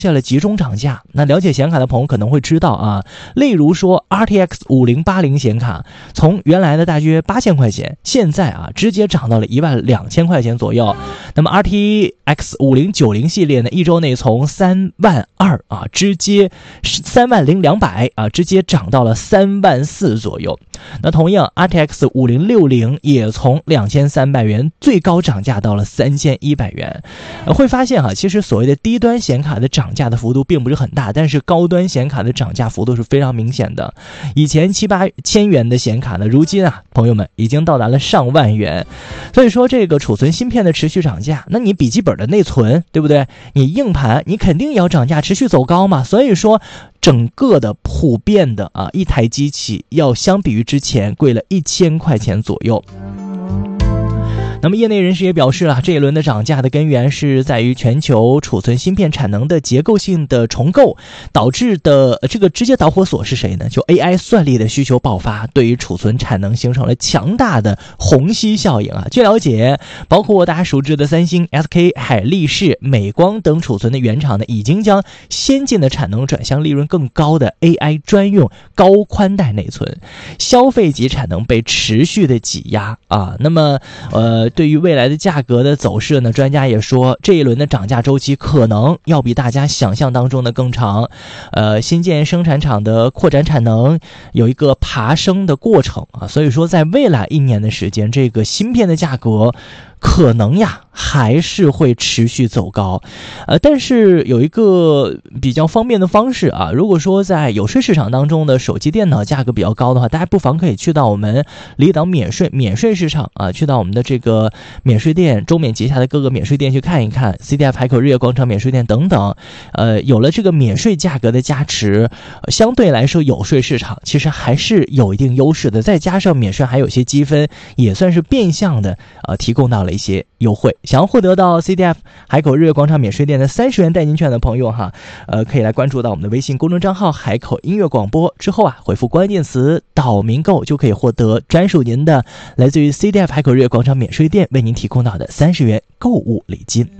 下了集中涨价。那了解显卡的朋友可能会知道啊，例如说 RTX 5080显卡从原来的大约8000块钱，现在啊直接涨到了12000块钱左右。那么 RTX 5090系列呢，一周内从32000啊直接30200啊直接涨到了34000左右。那同样 RTX 5060也从2300元最高涨价到了3100元。会发现其实所谓的低端显卡的涨价的幅度并不是很大，但是高端显卡的涨价幅度是非常明显的。以前7-8千元的显卡呢，如今朋友们已经到达了上万元。所以说这个储存芯片的持续涨价，那你笔记本的内存，对不对？你硬盘你肯定要涨价，持续走高嘛。所以说整个的普遍的一台机器要相比于之前贵了1000块钱左右。那么业内人士也表示了，这一轮的涨价的根源是在于全球储存芯片产能的结构性的重构导致的。这个直接导火索是谁呢？就 AI 算力的需求爆发，对于储存产能形成了强大的虹吸效应据了解，包括大家熟知的三星、SK 海力士、美光等储存的原厂呢，已经将先进的产能转向利润更高的 AI 专用高宽带内存，消费级产能被持续的挤压那么对于未来的价格的走势呢，专家也说这一轮的涨价周期可能要比大家想象当中的更长。新建生产厂的扩展产能有一个爬升的过程所以说在未来1年的时间，这个芯片的价格可能还是会持续走高。但是有一个比较方便的方式如果说在有税市场当中的手机电脑价格比较高的话，大家不妨可以去到我们离岛免税市场去到我们的这个免税店，中免旗下的各个免税店去看一看， CDF 海口日月广场免税店等等。有了这个免税价格的加持，相对来说有税市场其实还是有一定优势的，再加上免税还有些积分，也算是变相的提供到了一些优惠。想要获得到 CDF 海口日月广场免税店的30元代金券的朋友可以来关注到我们的微信公众账号海口音乐广播，之后回复关键词岛民购，就可以获得专属您的来自于 CDF 海口日月广场免税店为您提供到的30元购物礼金。